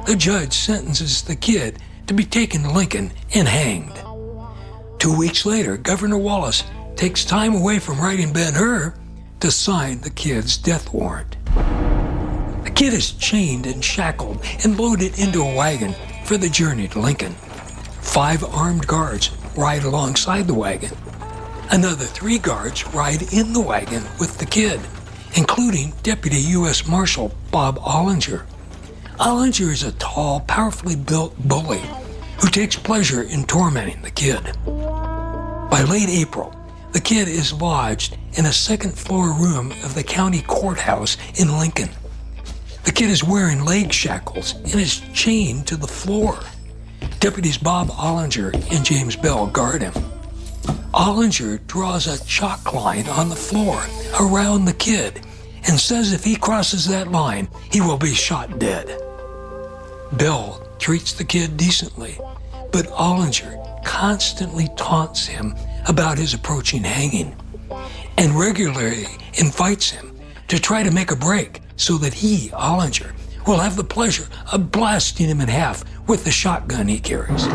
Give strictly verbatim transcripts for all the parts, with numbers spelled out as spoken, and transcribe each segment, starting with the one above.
the judge sentences the kid to be taken to Lincoln and hanged. Two weeks later, Governor Wallace takes time away from writing Ben-Hur to sign the kid's death warrant. The kid is chained and shackled and loaded into a wagon for the journey to Lincoln. Five armed guards ride alongside the wagon. Another three guards ride in the wagon with the kid, including Deputy U S Marshal Bob Ollinger. Ollinger is a tall, powerfully built bully who takes pleasure in tormenting the kid. By late April, the kid is lodged in a second-floor room of the county courthouse in Lincoln. The kid is wearing leg shackles and is chained to the floor. Deputies Bob Ollinger and James Bell guard him. Ollinger draws a chalk line on the floor around the kid and says if he crosses that line, he will be shot dead. Bell treats the kid decently, but Ollinger constantly taunts him about his approaching hanging and regularly invites him to try to make a break so that he, Ollinger, will have the pleasure of blasting him in half with the shotgun he carries.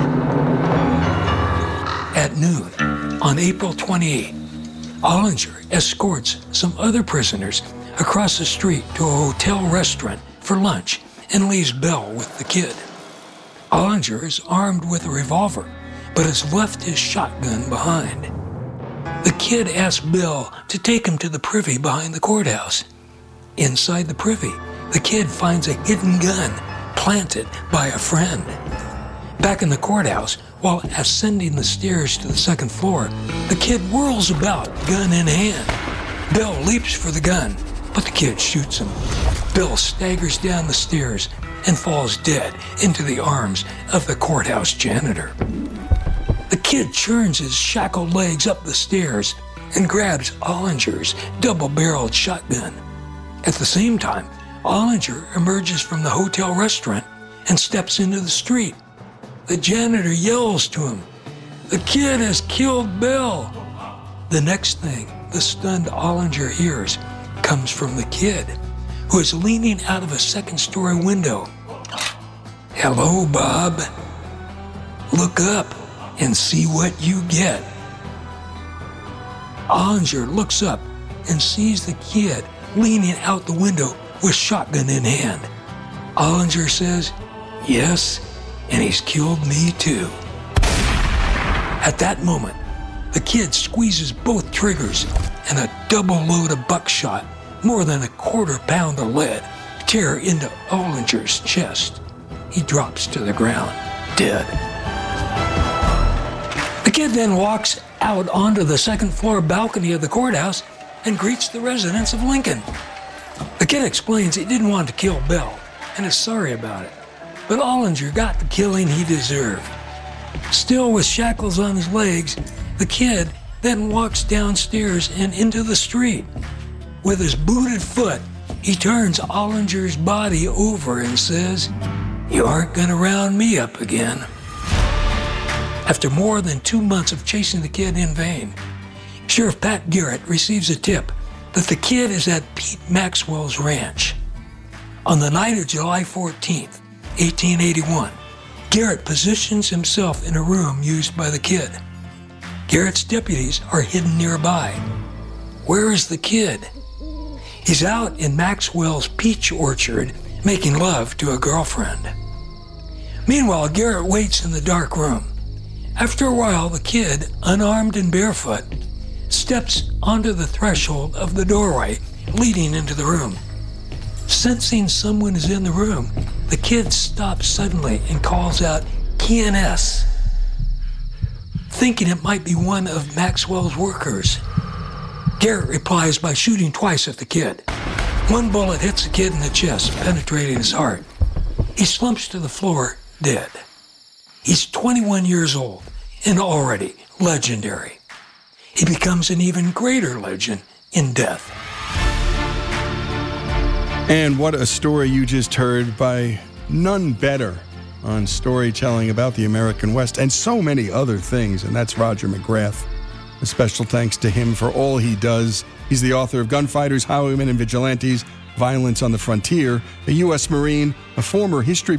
At noon, on April twenty-eighth, Ollinger escorts some other prisoners across the street to a hotel restaurant for lunch and leaves Bell with the kid. Ollinger is armed with a revolver, but has left his shotgun behind. The kid asks Bell to take him to the privy behind the courthouse. Inside the privy, the kid finds a hidden gun planted by a friend. Back in the courthouse, while ascending the stairs to the second floor, the kid whirls about, gun in hand. Bell leaps for the gun, but the kid shoots him. Bell staggers down the stairs and falls dead into the arms of the courthouse janitor. The kid churns his shackled legs up the stairs and grabs Ollinger's double-barreled shotgun. At the same time, Ollinger emerges from the hotel restaurant and steps into the street. The janitor yells to him, "The kid has killed Bell." The next thing the stunned Ollinger hears comes from the kid, who is leaning out of a second-story window. "Hello, Bob. Look up and see what you get." Ollinger looks up and sees the kid leaning out the window with shotgun in hand. Ollinger says, "Yes, and he's killed me too." At that moment, the kid squeezes both triggers and a double load of buckshot, more than a quarter pound of lead, tear into Ollinger's chest. He drops to the ground, dead. The kid then walks out onto the second floor balcony of the courthouse and greets the residents of Lincoln. The kid explains he didn't want to kill Bell and is sorry about it, but Ollinger got the killing he deserved. Still with shackles on his legs, the kid then walks downstairs and into the street. With his booted foot, he turns Ollinger's body over and says, "You aren't going to round me up again." After more than two months of chasing the kid in vain, Sheriff Pat Garrett receives a tip that the kid is at Pete Maxwell's ranch. On the night of July fourteenth, eighteen eighty-one, Garrett positions himself in a room used by the kid. Garrett's deputies are hidden nearby. Where is the kid? He's out in Maxwell's peach orchard making love to a girlfriend. Meanwhile, Garrett waits in the dark room. After a while, the kid, unarmed and barefoot, steps onto the threshold of the doorway leading into the room. Sensing someone is in the room, the kid stops suddenly and calls out, "K N S," thinking it might be one of Maxwell's workers. Garrett replies by shooting twice at the kid. One bullet hits the kid in the chest, penetrating his heart. He slumps to the floor, dead. He's twenty-one years old and already legendary. He becomes an even greater legend in death. And what a story you just heard by none better on storytelling about the American West and so many other things, and that's Roger McGrath. A special thanks to him for all he does. He's the author of Gunfighters, Highwaymen, and Vigilantes, Violence on the Frontier, a U S Marine, a former history